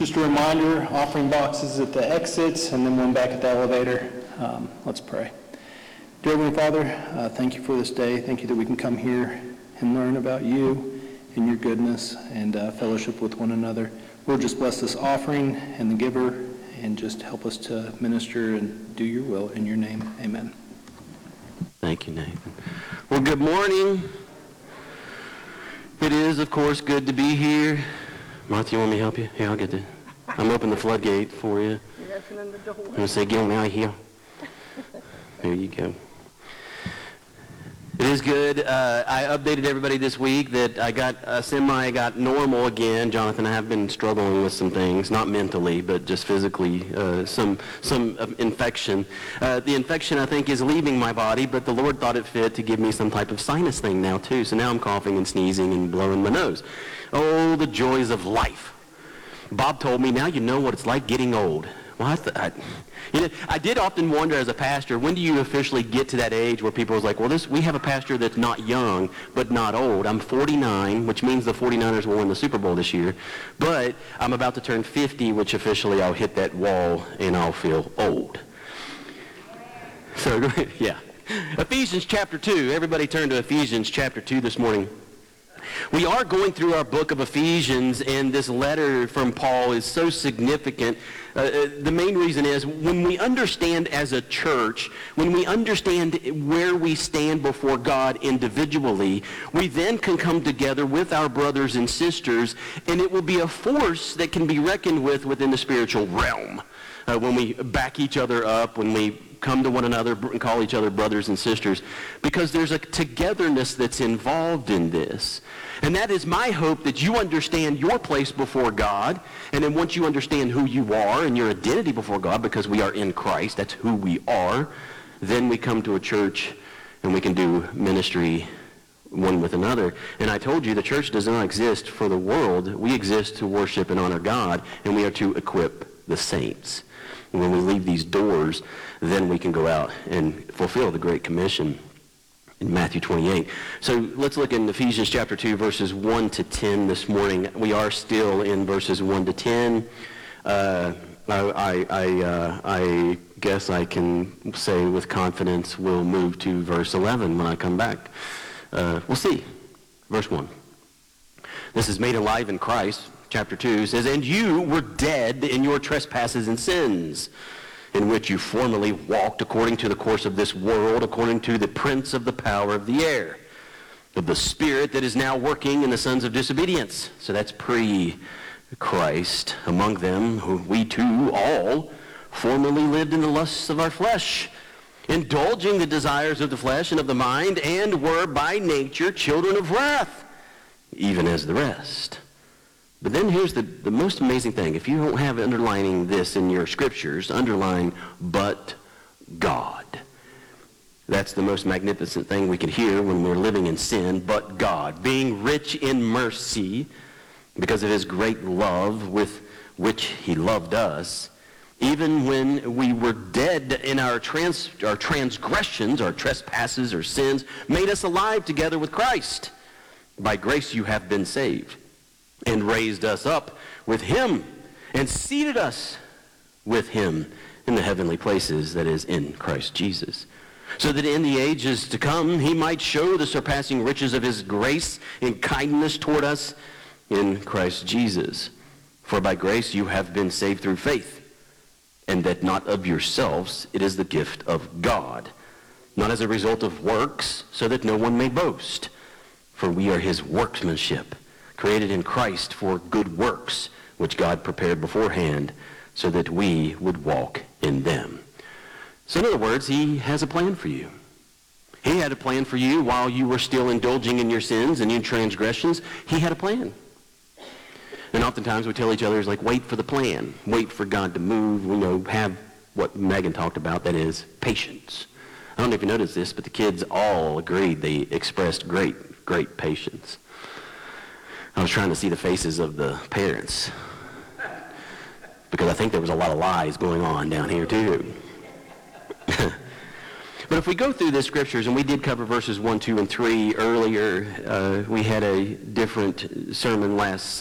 Just a reminder, offering boxes at the exits and then one back at the elevator. Let's pray. Dear Heavenly Father, thank you for this day. Thank you that we can come here and learn about you and your goodness and fellowship with one another. Lord, just bless this offering and the giver and just help us to minister and do your will in your name. Amen. Thank you, Nathan. Well, good morning. It is, of course, good to be here. Martha, you want me to help you? Here, I'll get it. I'm opening the floodgate for you. You're opening the door. I'm going to say, get me out of here. There you go. It is good. I updated everybody this week that I got normal again. Jonathan, I have been struggling with some things, not mentally, but just physically, some infection. The infection, I think, is leaving my body, but the Lord thought it fit to give me some type of sinus thing now, too. So now I'm coughing and sneezing and blowing my nose. Oh, the joys of life. Bob told me, now you know what it's like getting old. Well, I did often wonder as a pastor, when do you officially get to that age where people are like, well, we have a pastor that's not young, but not old. I'm 49, which means the 49ers will win the Super Bowl this year. But I'm about to turn 50, which officially I'll hit that wall and I'll feel old. So, yeah. Ephesians chapter 2. Everybody turn to Ephesians chapter 2 this morning. We are going through our book of Ephesians, and this letter from Paul is so significant. The main reason is when we understand as a church, when we understand where we stand before God individually, we then can come together with our brothers and sisters, and it will be a force that can be reckoned with within the spiritual realm. When we back each other up, when we come to one another and call each other brothers and sisters, because there's a togetherness that's involved in this. And that is my hope, that you understand your place before God, and then once you understand who you are and your identity before God, because we are in Christ, that's who we are, then we come to a church and we can do ministry one with another. And I told you the church does not exist for the world. We exist to worship and honor God, and we are to equip the saints. And when we leave these doors, then we can go out and fulfill the Great Commission in Matthew 28. So let's look in Ephesians chapter 2, verses 1 to 10 this morning. We are still in verses 1 to 10. I guess I can say with confidence we'll move to verse 11 when I come back. We'll see. Verse 1. This is made alive in Christ. Chapter 2 says, and you were dead in your trespasses and sins, in which you formerly walked according to the course of this world, according to the prince of the power of the air, of the spirit that is now working in the sons of disobedience. So that's pre-Christ. Among them, who we too all formerly lived in the lusts of our flesh, indulging the desires of the flesh and of the mind, and were by nature children of wrath, even as the rest. But then here's the most amazing thing. If you don't have underlining this in your scriptures, underline, but God. That's the most magnificent thing we could hear when we're living in sin, but God. Being rich in mercy, because of his great love with which he loved us, even when we were dead in our transgressions, our trespasses, or sins, made us alive together with Christ. By grace you have been saved, and raised us up with him, and seated us with him in the heavenly places, that is, in Christ Jesus, so that in the ages to come he might show the surpassing riches of his grace and kindness toward us in Christ Jesus. For by grace you have been saved through faith, and that not of yourselves, it is the gift of God, not as a result of works, so that no one may boast. For we are his workmanship, created in Christ for good works, which God prepared beforehand, so that we would walk in them. So in other words, he has a plan for you. He had a plan for you while you were still indulging in your sins and your transgressions. He had a plan. And oftentimes we tell each other, like, wait for the plan. Wait for God to move. Have what Megan talked about, that is, patience. I don't know if you noticed this, but the kids all agreed. They expressed great patience. I was trying to see the faces of the parents, because I think there was a lot of lies going on down here too. But if we go through the scriptures, and we did cover verses 1, 2, and 3 earlier, we had a different sermon last